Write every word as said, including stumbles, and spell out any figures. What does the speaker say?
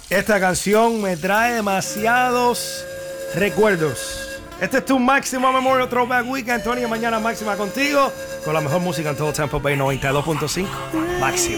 Esta canción me trae demasiados recuerdos. Este es tu Máxima Memorial Throwback Weekend. Tony, mañana máxima contigo con la mejor música en todo Tampa Bay. Noventa y dos punto cinco Máxima.